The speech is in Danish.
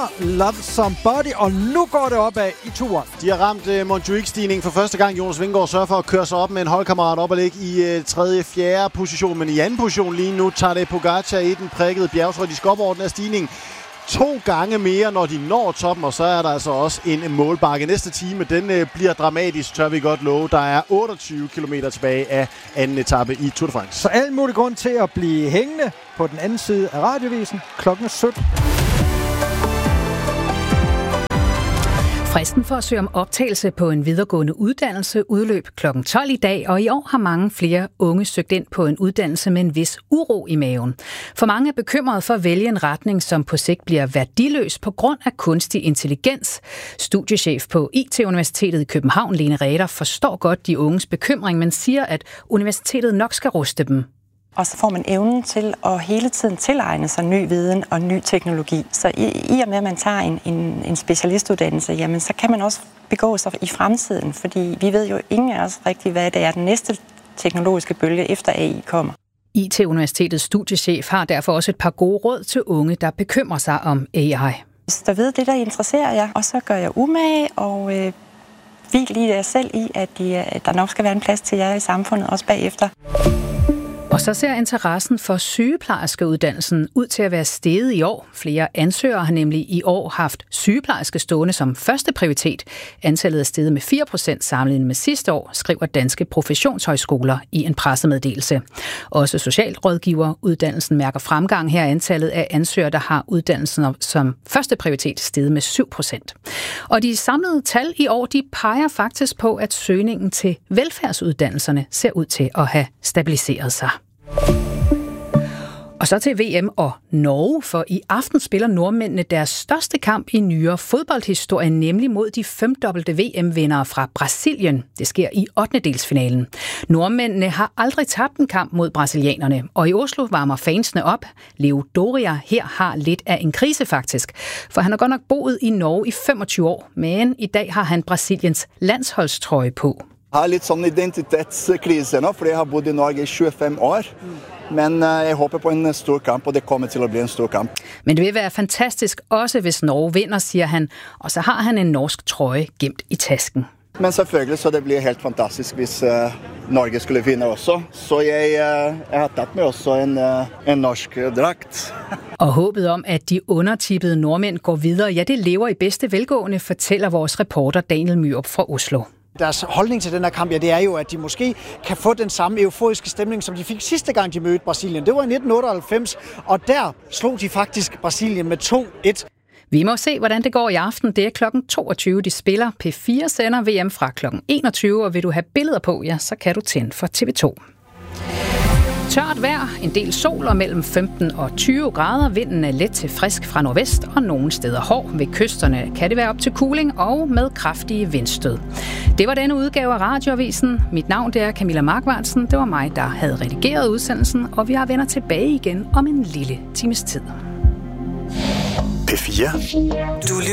Love Somebody, og nu går det opad i turen. De har ramt Montjuic-stigningen for første gang. Jonas Vingegaard sørger for at køre sig op med en holdkammerat op og ligge i 3. 4. position, men i anden position lige nu tager det Pogacar i den prikkede bjergtrøje. De skal op over den her stigning 2 gange mere, når de når toppen, og så er der altså også en målbakke. Næste time, den bliver dramatisk, tør vi godt love. Der er 28 km tilbage af anden etape i Tour de France. Så alt mulig grund til at blive hængende på den anden side af radiovisen klokken 17. Fristen for at søge om optagelse på en videregående uddannelse udløb kl. 12 i dag, og i år har mange flere unge søgt ind på en uddannelse med en vis uro i maven. For mange er bekymrede for at vælge en retning, som på sigt bliver værdiløs på grund af kunstig intelligens. Studiechef på IT-universitetet i København, Lene Ræder, forstår godt de unges bekymring, men siger, at universitetet nok skal ruste dem. Og så får man evnen til at hele tiden tilegne sig ny viden og ny teknologi. Så i og med, at man tager en specialistuddannelse, jamen, så kan man også begå sig i fremtiden. Fordi vi ved jo ingen af os rigtig, hvad det er den næste teknologiske bølge efter AI kommer. IT-universitetets studiechef har derfor også et par gode råd til unge, der bekymrer sig om AI. Så ved det, der interesserer jer, og så gør jeg umage og hvil lige jer selv i, at der nok skal være en plads til jer i samfundet også bagefter. Og så ser interessen for sygeplejerskeuddannelsen ud til at være steget i år. Flere ansøgere har nemlig i år haft sygeplejerske stående som første prioritet. Antallet er steget med 4% sammenlignet med sidste år, skriver Danske Professionshøjskoler i en pressemeddelelse. Også socialrådgiveruddannelsen mærker fremgang. Her er antallet af ansøgere, der har uddannelsen som første prioritet, steget med 7%. Og de samlede tal i år, de peger faktisk på, at søgningen til velfærdsuddannelserne ser ud til at have stabiliseret sig. Og så til VM og Norge, for i aften spiller nordmændene deres største kamp i nyere fodboldhistorie, nemlig mod de 5-dobbelte VM-vindere fra Brasilien. Det sker i 8. Nordmændene har aldrig tabt en kamp mod brasilianerne, og i Oslo varmer fansene op. Leo Doria her har lidt af en krise faktisk, for han har godt nok boet i Norge i 25 år, men i dag har han Brasiliens landsholdstrøje på. Jeg har lidt sådan en identitetskrise nå, fordi jeg har boet i Norge i 25 år. Men jeg håber på en stor kamp, og det kommer til at blive en stor kamp. Men det vil være fantastisk, også hvis Norge vinder, siger han. Og så har han en norsk trøje gemt i tasken. Men selvfølgelig, så det bliver helt fantastisk, hvis Norge skulle vinde også. Så jeg har taget med også en norsk dragt. Og håbet om, at de undertippede nordmænd går videre, ja, det lever i bedste velgående, fortæller vores reporter Daniel Myrup fra Oslo. Deres holdning til den her kamp, ja, det er jo, at de måske kan få den samme euforiske stemning, som de fik sidste gang, de mødte Brasilien. Det var i 1998, og der slog de faktisk Brasilien med 2-1. Vi må se, hvordan det går i aften. Det er klokken 22, de spiller. P4 sender VM fra klokken 21, og vil du have billeder på, ja, så kan du tænde for TV2. Tørt vejr, en del sol og mellem 15 og 20 grader. Vinden er let til frisk fra nordvest, og nogle steder hård. Ved kysterne kan det være op til kuling og med kraftige vindstød. Det var denne udgave af Radioavisen. Mit navn det er Camilla Markvartsen. Det var mig, der havde redigeret udsendelsen, og vi har vender tilbage igen om en lille times tid. P4.